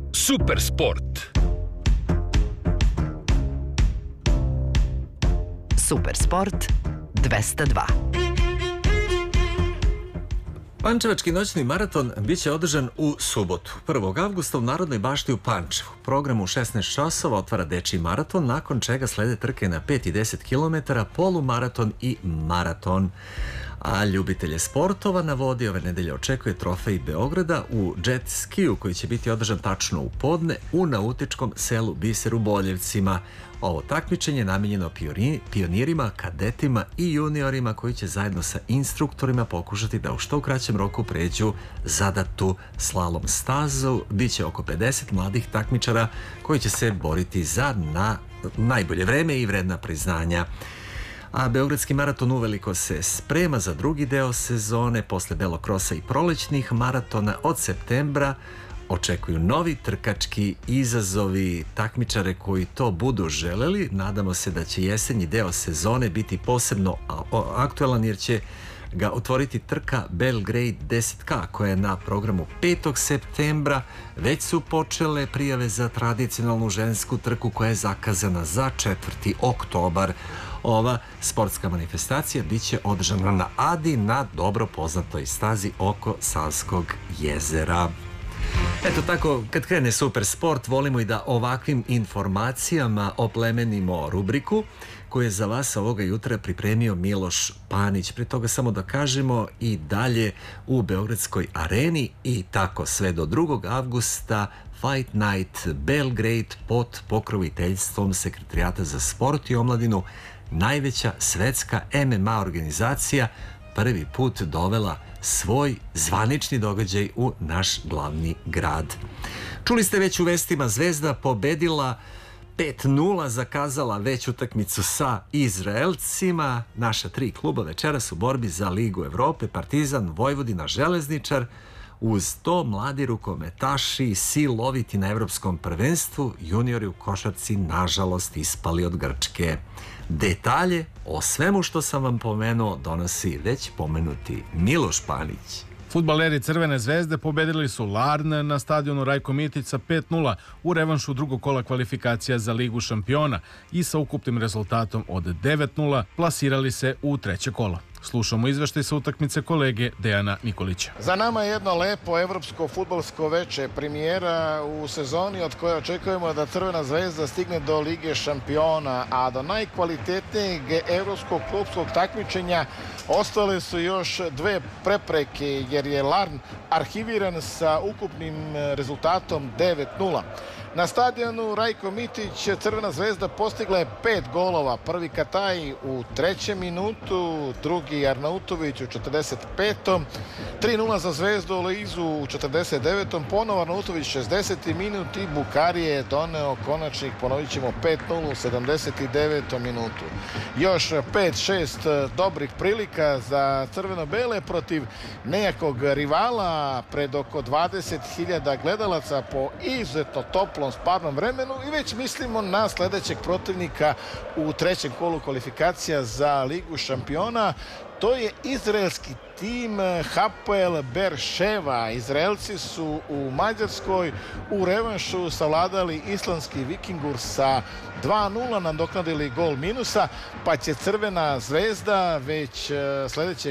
Super sport. Super sport 202. Pančevački noćni maraton biće održan u subotu, 1. avgusta u Narodnoj bašti u Pančevu. Program u 16 časova otvara dečiji maraton, nakon čega slede trke na 5 i 10 km, polumaraton i maraton. A ljubitelje sportova na vodi ove nedelje očekuje trofej Beograda u jet skiju koji će biti održan tačno u podne u nautičkom selu Biseru Boljevcima. Ovo takmičenje je namijenjeno pionirima, kadetima i juniorima koji će zajedno sa instruktorima pokušati da u što kraćem roku pređu zadatu slalom stazu. Biće oko 50 mladih takmičara koji će se boriti za najbolje vreme i vredna priznanja. A Beogradski maraton uveliko se sprema za drugi deo sezone. Posle belokrosa i prolećnih maratona od septembra očekuju novi trkački izazovi. Takmičare koji to budu želeli, nadamo se da će jesenji deo sezone biti posebno aktualan jer će ga otvoriti trka Belgrade 10K koja je na programu 5. septembra. Već su počele prijave za tradicionalnu žensku trku koja je zakazana za 4. oktobar. Ova sportska manifestacija biće održana na Adi na dobro poznatoj stazi oko Savskog jezera. Eto tako, kad krene super sport, volimo i da ovakvim informacijama oplemenimo rubriku koju je za vas ovoga jutra pripremio Miloš Panić. Prije toga samo da kažemo i dalje u Beogradskoj areni i tako sve do 2. avgusta Fight Night Belgrade pod pokroviteljstvom Sekretarijata za sport i omladinu, najveća svetska MMA organizacija, prvi put dovela svoj zvanični događaj u naš glavni grad. Čuli ste već u vestima, Zvezda pobedila 5-0, zakazala već utakmicu sa Izraelcima. Naša 3 kluba večeras u borbi za Ligu Evrope, Partizan, Vojvodina, Železničar. Uz to mladi rukometaši siloviti na evropskom prvenstvu, juniori u košarci nažalost ispali od Grčke. Detalje o svemu što sam vam pomenuo donosi već pomenuti Miloš Panić. Fudbaleri Crvene zvezde pobedili su Larn na stadionu Rajko Mitić sa 5-0 u revanšu drugog kola kvalifikacija za Ligu šampiona i sa ukupnim rezultatom od 9-0 plasirali se u treće kolo. Slušamo izveštaj sa utakmice kolege Dejana Nikolića. Za nama je jedno lepo evropsko fudbalsko veče, premijera u sezoni od koje očekujemo da Crvena zvezda stigne do Lige šampiona, a do najkvalitetnijeg evropskog klubskog takmičenja ostale su još 2 prepreke jer je Larn arhiviran sa ukupnim rezultatom 9-0. Na stadionu Rajko Mitić Crvena zvezda postigla je 5 golova. Prvi Kataj u 3. minutu, drugi Arnautović u 45. 3-0 za Zvezdu Oleizu u 49. Ponovo Arnautović 60. minut i Bukari je doneo konačnih, ponovit ćemo, 5-0 u 79. minutu. Još 5-6 dobrih prilika za crveno-bele protiv nejakog rivala pred oko 20.000 gledalaca po izuzetno toplom sparnom vremenu i već mislimo na sledećeg protivnika u trećem kolu kvalifikacija za Ligu šampiona. To je izraelski tim Hapoel Berševa. Izraelci su u Mađarskoj u revanšu savladali islandski Vikingur sa 2-0, nadoknadili gol minusa, pa će Crvena zvezda već sledećeg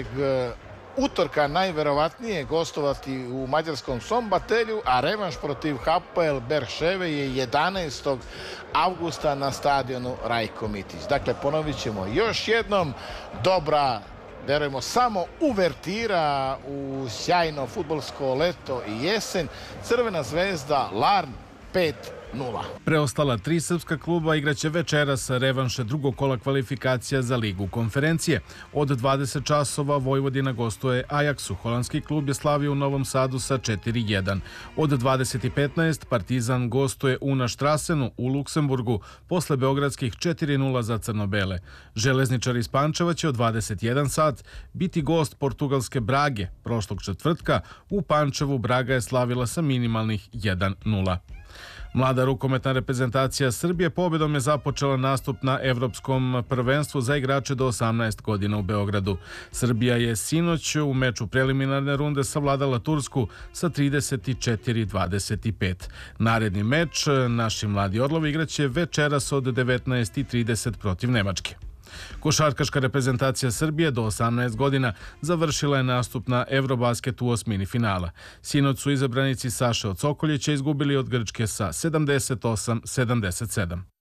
utorka najverovatnije gostovati u mađarskom Sombatelju, a revanš protiv Hapoel Berševe je 11. avgusta na stadionu Rajko Mitić. Dakle, ponovit ćemo još jednom, dobra, verujemo, samo uvertira u sjajno fudbalsko leto i jesen. Crvena zvezda Larn 5-0. Preostala 3 srpska kluba igraće večeras revanše drugog kola kvalifikacija za Ligu konferencije. Od 20 časova Vojvodina gostuje Ajaksu. Holandski klub je slavio u Novom Sadu sa 4-1. Od 20:15 Partizan gostuje Una Štrasenu u Luksemburgu posle beogradskih 4-0 za crno-bele. Železničar iz Pančeva će od 21 sat biti gost portugalske Brage. Prošlog četvrtka u Pančevu Braga je slavila sa minimalnih 1-0. Mlada rukometna reprezentacija Srbije pobjedom je započela nastup na Evropskom prvenstvu za igrače do 18 godina u Beogradu. Srbija je sinoć u meču preliminarne runde savladala Tursku sa 34-25. Naredni meč naši mladi orlovi igraće večeras od 19:30 protiv Nemačke. Košarkaška reprezentacija Srbije do 18 godina završila je nastup na Eurobasketu u osmini finala. Sinoć su izabranici Saše od Sokoljića izgubili od Grčke sa 78-77.